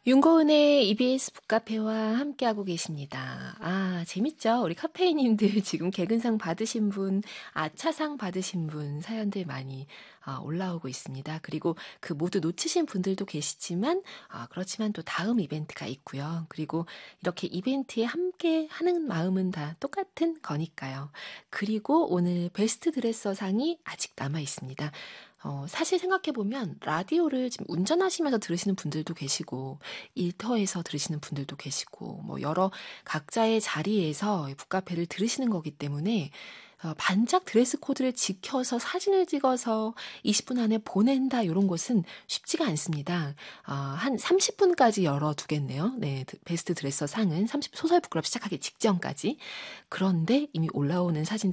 윤고은의 EBS 북카페와 함께하고 계십니다. 재밌죠? 우리 카페이님들 지금 개근상 받으신 분, 아차상 받으신 분 사연들 많이 올라오고 있습니다. 그리고 그 모두 놓치신 분들도 계시지만, 그렇지만 또 다음 이벤트가 있고요. 그리고 이렇게 이벤트에 함께 하는 마음은 다 똑같은 거니까요. 그리고 오늘 베스트 드레서상이 아직 남아 있습니다. 사실 생각해보면 라디오를 지금 운전하시면서 들으시는 분들도 계시고 일터에서 들으시는 분들도 계시고 뭐 여러 각자의 자리에서 북카페를 들으시는 거기 때문에 반짝 드레스 코드를 지켜서 사진을 찍어서 20분 안에 보낸다 이런 것은 쉽지가 않습니다. 한 30분까지 열어두겠네요. 네, 베스트 드레서 상은 소설 부끄럽 시작하기 직전까지. 그런데 이미 올라오는 사진들이